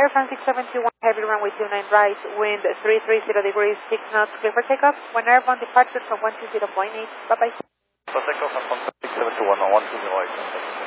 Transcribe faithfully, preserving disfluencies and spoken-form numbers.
Air France six seven two one, heavy runway two nine right, wind three three zero degrees, six knots, clear for takeoff. One airborne departure from one two zero point eight. Bye-bye. For takeoff and contact six seven two one on one two zero eight.